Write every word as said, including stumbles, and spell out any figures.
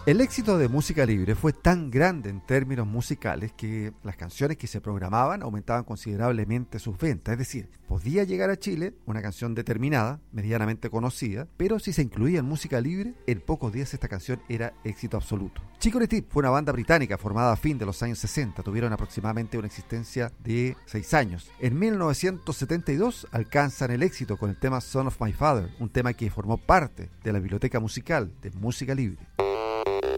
El éxito de Música Libre fue tan grande en términos musicales que las canciones que se programaban aumentaban considerablemente sus ventas. Es decir, podía llegar a Chile una canción determinada, medianamente conocida, pero si se incluía en Música Libre, en pocos días esta canción era éxito absoluto. Chicory Tip fue una banda británica formada a fin de los años sesenta. Tuvieron aproximadamente una existencia de seis años. En mil novecientos setenta y dos alcanzan el éxito con el tema Son of My Father, un tema que formó parte de la biblioteca musical de Música Libre.